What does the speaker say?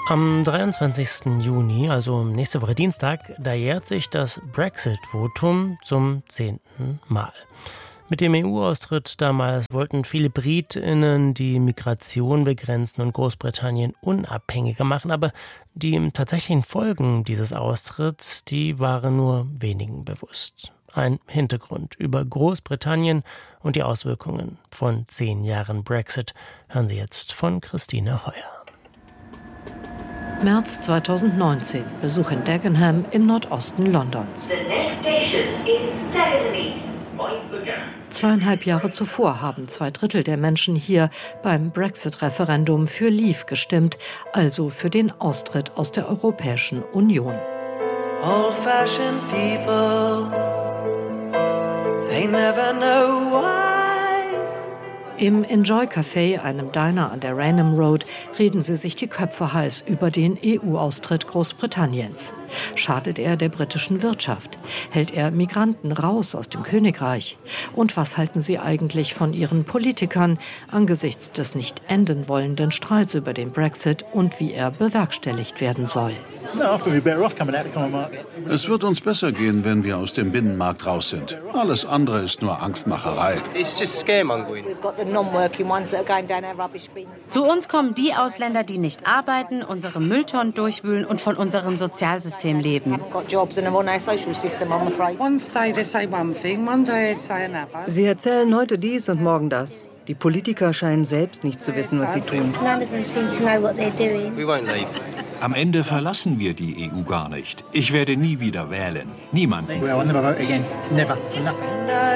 Am 23. Juni, also nächste Woche Dienstag, da jährt sich das Brexit-Votum zum 10. Mal. Mit dem EU-Austritt damals wollten viele BritInnen die Migration begrenzen und Großbritannien unabhängiger machen, aber die tatsächlichen Folgen dieses Austritts, die waren nur wenigen bewusst. Ein Hintergrund über Großbritannien und die Auswirkungen von 10 Jahren Brexit hören Sie jetzt von Christine Heuer. März 2019, Besuch in Dagenham im Nordosten Londons. 2,5 Jahre zuvor haben 2/3 der Menschen hier beim Brexit-Referendum für Leave gestimmt, also für den Austritt aus der Europäischen Union. Old-fashioned people, they never know why. Im Enjoy Café, einem Diner an der Rainham Road, reden sie sich die Köpfe heiß über den EU-Austritt Großbritanniens. Schadet er der britischen Wirtschaft? Hält er Migranten raus aus dem Königreich? Und was halten sie eigentlich von ihren Politikern angesichts des nicht enden wollenden Streits über den Brexit und wie er bewerkstelligt werden soll? Es wird uns besser gehen, wenn wir aus dem Binnenmarkt raus sind. Alles andere ist nur Angstmacherei. Zu uns kommen die Ausländer, die nicht arbeiten, unsere Mülltonnen durchwühlen und von unserem Sozialsystem leben. Sie erzählen heute dies und morgen das. Die Politiker scheinen selbst nicht zu wissen, was sie tun. Am Ende verlassen wir die EU gar nicht. Ich werde nie wieder wählen. Niemanden.